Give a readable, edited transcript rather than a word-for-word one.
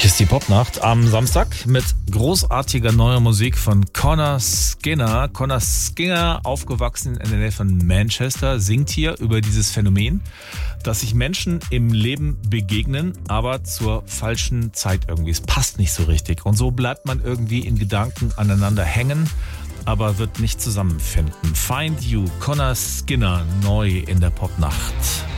Hier ist die Popnacht am Samstag mit großartiger neuer Musik von Connor Skinner. Connor Skinner, aufgewachsen in der Nähe von Manchester, singt hier über dieses Phänomen, dass sich Menschen im Leben begegnen, aber zur falschen Zeit irgendwie. Es passt nicht so richtig. Und so bleibt man irgendwie in Gedanken aneinander hängen, aber wird nicht zusammenfinden. Find You, Connor Skinner, neu in der Popnacht.